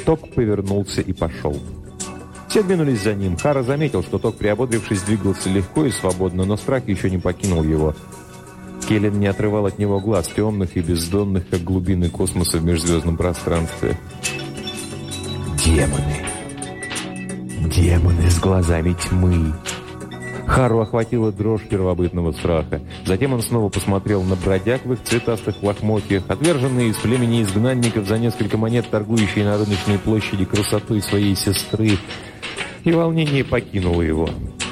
Ток повернулся и пошел. Все двинулись за ним. Хара заметил, что Ток, приободрившись, двигался легко и свободно, но страх еще не покинул его. Келлен не отрывал от него глаз, темных и бездонных, как глубины космоса в межзвездном пространстве. Демоны. Демоны с глазами тьмы. Хару охватила дрожь первобытного страха. Затем он снова посмотрел на бродяг в их цветастых лохмотьях, отверженные из племени изгнанников за несколько монет, торгующие на рыночной площади красотой своей сестры, и волнение покинуло его.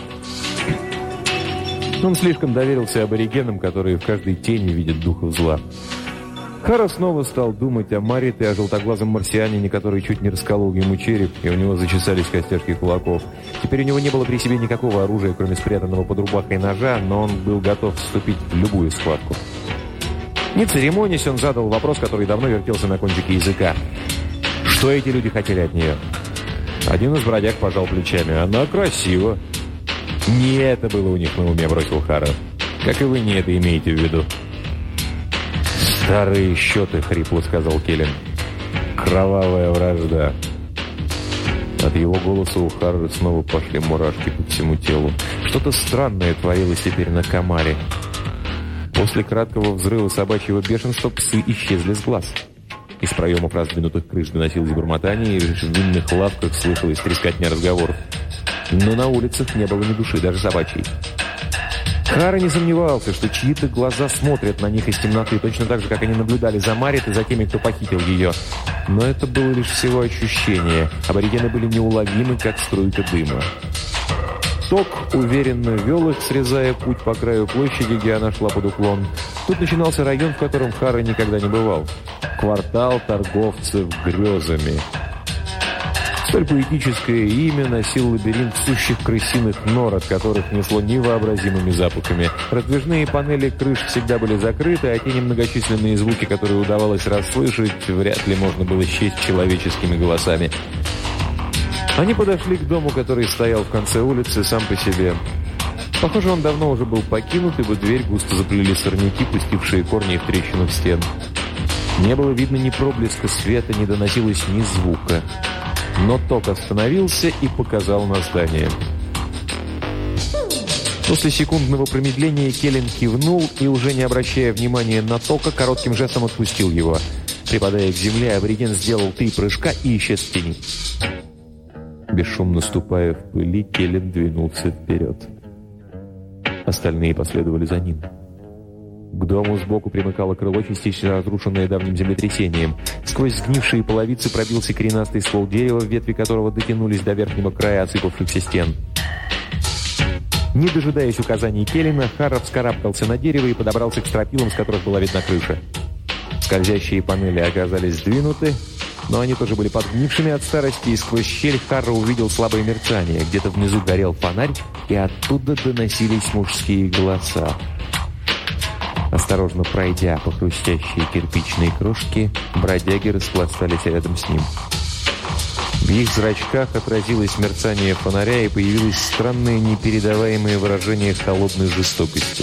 Он слишком доверился аборигенам, которые в каждой тени видят духов зла. Хара снова стал думать о Марит и о желтоглазом марсианине, который чуть не расколол ему череп, и у него зачесались костяшки кулаков. Теперь у него не было при себе никакого оружия, кроме спрятанного под рубахой ножа, но он был готов вступить в любую схватку. Не церемонясь, он задал вопрос, который давно вертелся на кончике языка. Что эти люди хотели от нее? Один из бродяг пожал плечами. Она красива. Не это было у них на уме, бросил Хара. Как и вы не это имеете в виду. «Старые счеты», — хрипло сказал Келлен. «Кровавая вражда». От его голоса у Хары снова пошли мурашки по всему телу. Что-то странное творилось теперь на Камаре. После краткого взрыва собачьего бешенства псы исчезли с глаз. Из проемов раздвинутых крыш доносилось бормотание, и в винных лавках слышалась трескотня разговоров. Но на улицах не было ни души, даже собачьей. Хара не сомневался, что чьи-то глаза смотрят на них из темноты, точно так же, как они наблюдали за Марит и за теми, кто похитил ее. Но это было лишь всего ощущение. Аборигены были неуловимы, как струйка дыма. Ток уверенно вел их, срезая путь по краю площади, где она шла под уклон. Тут начинался район, в котором Хара никогда не бывал. Квартал торговцев грезами. Столь поэтическое имя носил лабиринт сущих крысиных нор, от которых несло невообразимыми запахами. Раздвижные панели крыш всегда были закрыты, а те немногочисленные звуки, которые удавалось расслышать, вряд ли можно было счесть человеческими голосами. Они подошли к дому, который стоял в конце улицы сам по себе. Похоже, он давно уже был покинут, ибо дверь густо заплели сорняки, пустившие корни в трещину в стен. Не было видно ни проблеска света, не доносилось ни звука. Но Ток остановился и показал на здание. После секундного промедления Келлен кивнул и, уже не обращая внимания на Тока, коротким жестом отпустил его. Припадая к земле, абориген сделал 3 прыжка и исчез в тени. Бесшумно ступая в пыли, Келлен двинулся вперед. Остальные последовали за ним. К дому сбоку примыкало крыло, частично разрушенное давним землетрясением. Сквозь сгнившие половицы пробился коренастый ствол дерева, ветви которого дотянулись до верхнего края осыпавшихся стен. Не дожидаясь указаний Келлена, Хара вскарабкался на дерево и подобрался к стропилам, с которых была видна крыша. Скользящие панели оказались сдвинуты, но они тоже были подгнившими от старости, и сквозь щель Хара увидел слабое мерцание. Где-то внизу горел фонарь, и оттуда доносились мужские голоса. Осторожно пройдя по хрустящей кирпичной крошке, бродяги распластались рядом с ним. В их зрачках отразилось мерцание фонаря, и появилось странное непередаваемое выражение холодной жестокости.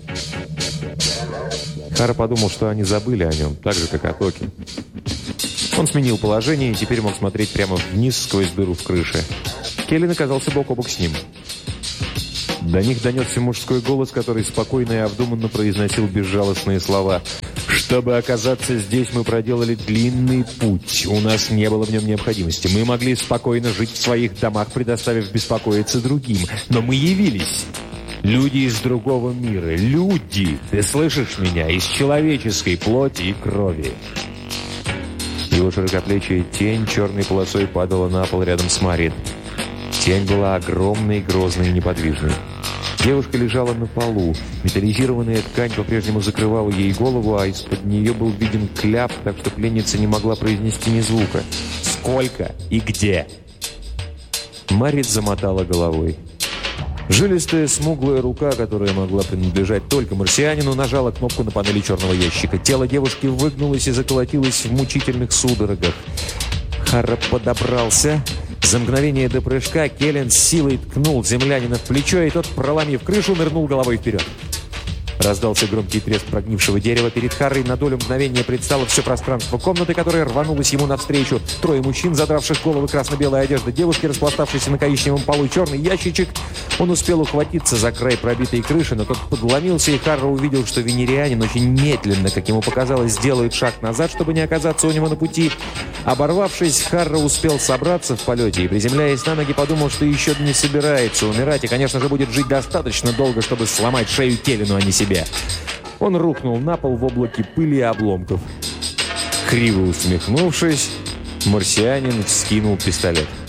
Хара подумал, что они забыли о нем, так же, как о Токе. Он сменил положение и теперь мог смотреть прямо вниз сквозь дыру в крыше. Келлен оказался бок о бок с ним. До них донесся мужской голос, который спокойно и обдуманно произносил безжалостные слова. «Чтобы оказаться здесь, мы проделали длинный путь. У нас не было в нем необходимости. Мы могли спокойно жить в своих домах, предоставив беспокоиться другим. Но мы явились. Люди из другого мира. Люди! Ты слышишь меня? Из человеческой плоти и крови». Его широкоплечья тень черной полосой падала на пол рядом с Марит. Тень была огромной, грозной и неподвижной. Девушка лежала на полу. Металлизированная ткань по-прежнему закрывала ей голову, а из-под нее был виден кляп, так что пленница не могла произнести ни звука. «Сколько и где?» Марит замотала головой. Жилистая, смуглая рука, которая могла принадлежать только марсианину, нажала кнопку на панели черного ящика. Тело девушки выгнулось и заколотилось в мучительных судорогах. Хара подобрался. За мгновение до прыжка Келлен с силой ткнул землянина в плечо, и тот, проломив крышу, нырнул головой вперед. Раздался громкий треск прогнившего дерева. Перед Харри на долю мгновения предстало все пространство комнаты, которое рванулось ему навстречу. Трое мужчин, задравших головы, красно-белая одежда девушки, распластавшейся на коричневом полу, черный ящичек. Он успел ухватиться за край пробитой крыши, но тот подломился, и Харра увидел, что венерианин очень медленно, как ему показалось, делает шаг назад, чтобы не оказаться у него на пути. Оборвавшись, Харра успел собраться в полете и, приземляясь на ноги, подумал, что еще не собирается умирать и, конечно же, будет жить достаточно долго, чтобы сломать шею Келлину, а не себе. Он рухнул на пол в облаке пыли и обломков. Криво усмехнувшись, марсианин вскинул пистолет.